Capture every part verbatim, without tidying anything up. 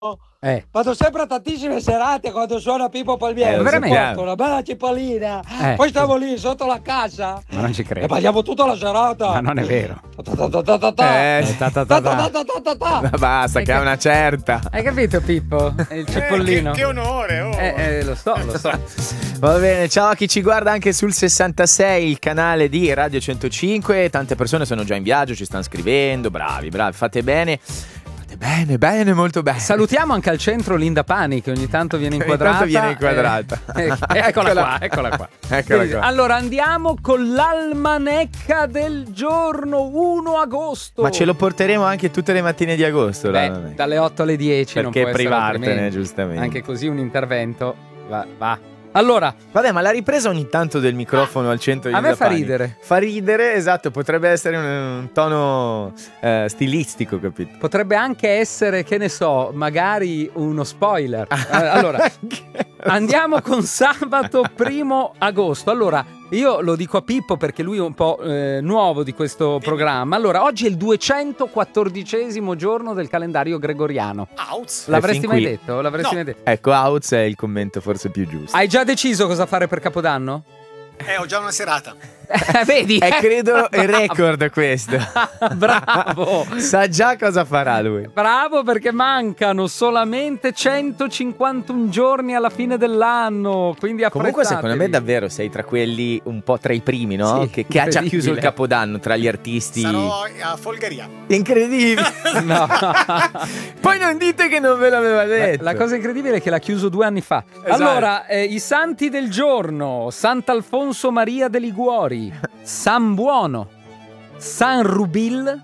Eh. Vado sempre a tantissime serate quando suona Pippo Palmieri. Eh, veramente? Porto una bella cipollina. Eh. Poi stavo lì sotto la casa Ma non ci e credo. balliamo tutta la serata. Ma non è vero. Ta ta ta ta ta ta. Eh, Ta ta ta ta. Ta ta ta ta ta ta. Ma basta, Hai che ha cap- una certa. Hai capito, Pippo? Il cipollino. Eh, che, che onore, oh. Eh, eh, lo so, lo so. Va bene, ciao a chi ci guarda anche sul sessantasei, il canale di Radio centocinque. Tante persone sono già in viaggio, ci stanno scrivendo. Bravi, bravi, fate bene. Fate bene, bene, molto bene. Salutiamo anche al centro Linda Pani, che ogni tanto viene Ogni inquadrata. tanto viene inquadrata. Eh, eh, eccola qua, eccola qua. Eccola qua. Allora andiamo con l'almanecca del giorno uno agosto. Ma ce lo porteremo anche tutte le mattine di agosto. Beh, là, dalle otto alle dieci non perché può essere privartene, altrimenti. giustamente. Anche così un intervento va, va. Allora, Vabbè, ma la ripresa ogni tanto del microfono al centro di a me Linda fa Pani ridere. Fa ridere, esatto, potrebbe essere un, un tono eh, stilistico, capito? Potrebbe anche essere, che ne so, magari uno spoiler. Eh, allora, andiamo con sabato primo agosto. Allora, io lo dico a Pippo perché lui è un po' eh, nuovo di questo programma. Allora, oggi è il duecentoquattordicesimo giorno del calendario gregoriano. Outs. L'avresti fin mai qui. detto? L'avresti No. mai detto? Ecco, Outs è il commento forse più giusto. Hai già deciso cosa fare per Capodanno? Eh, ho già una serata. Eh, vedi? È credo il record questo. Bravo. Sa già cosa farà lui. Bravo, perché mancano solamente centocinquantuno giorni alla fine dell'anno, quindi Comunque secondo me affrettatevi. davvero sei tra quelli un po' tra i primi, no? Sì, che, che ha già incredibile. chiuso il capodanno tra gli artisti. Sarò a Folgaria. Incredibile. No. Poi non dite che non ve l'aveva detto. La cosa incredibile è che l'ha chiuso due anni fa. Esatto. Allora, eh, i santi del giorno: Sant'Alfonso Maria de Liguori, San Buono, San Rubil,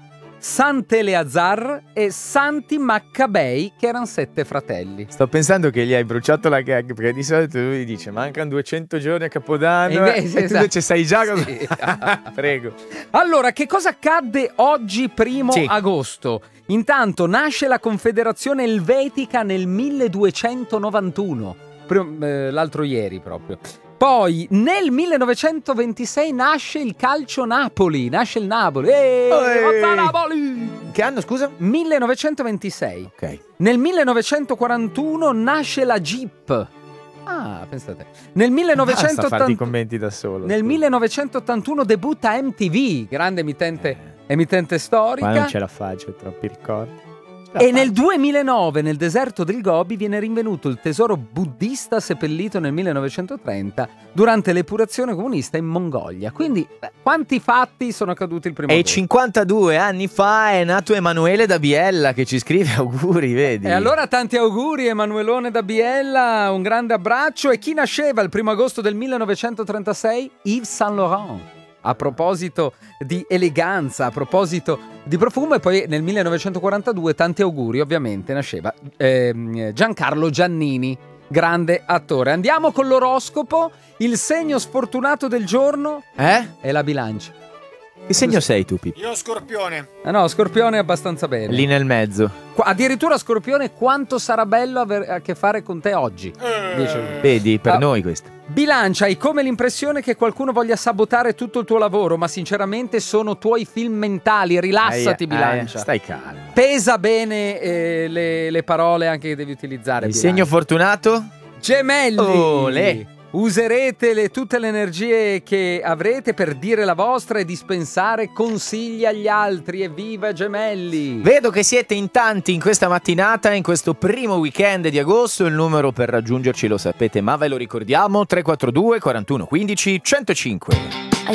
Sant'Eleazar e Santi Maccabei, che erano sette fratelli. Sto pensando che gli hai bruciato la gag, perché di solito lui dice mancano duecento giorni a Capodanno E invece, e tu esatto. invece sai già cosa. Sì. Prego. Allora, che cosa accadde oggi primo Sì. agosto? Intanto nasce la Confederazione Elvetica nel milleduecentonovantuno, Pr- eh, l'altro ieri proprio. Poi nel millenovecentoventisei nasce il calcio Napoli, nasce il Napoli. Eeeh, Eeeh. forza Napoli! Che anno, scusa? millenovecentoventisei. Ok. Nel millenovecentoquarantuno nasce la Jeep. Ah, pensate. Nel Basta farti i millenovecentottanta commenti da solo. nel scusa. millenovecentottantuno debutta M T V, grande emittente, emittente Qua storica. non ce la faccio, troppi ricordi. E nel duemilanove, nel deserto del Gobi, viene rinvenuto il tesoro buddista seppellito nel millenovecentotrenta durante l'epurazione comunista in Mongolia. Quindi, beh, quanti fatti sono accaduti il primo E agosto? cinquantadue anni fa è nato Emanuele da Biella che ci scrive auguri, vedi? E allora tanti auguri Emanuelone da Biella, un grande abbraccio. E chi nasceva il primo agosto del millenovecentotrentasei? Yves Saint Laurent. A proposito di eleganza, a proposito di profumo, e poi nel millenovecentoquarantadue, tanti auguri, ovviamente, nasceva ehm, Giancarlo Giannini, grande attore. Andiamo con l'oroscopo. Il segno sfortunato del giorno Eh? è la bilancia. Che segno sei tu, Pippo? Io Scorpione. Ah no, Scorpione è abbastanza bene. Lì nel mezzo. Qua- addirittura Scorpione, quanto sarà bello avere a che fare con te oggi, dice lui. Vedi, per Ah. noi questo. Bilancia, hai come l'impressione che qualcuno voglia sabotare tutto il tuo lavoro, ma sinceramente sono tuoi film mentali. Rilassati, Aia, Bilancia. aia, stai calmo. Pesa bene eh, le, le parole anche che devi utilizzare. Il Bilancia. segno fortunato? Gemelli. Olè. Userete le- tutte le energie che avrete per dire la vostra e dispensare consigli agli altri. Evviva Gemelli! Vedo che siete in tanti in questa mattinata, in questo primo weekend di agosto. Il numero per raggiungerci lo sapete, ma ve lo ricordiamo: tre quattro due quarantuno quindici centocinque.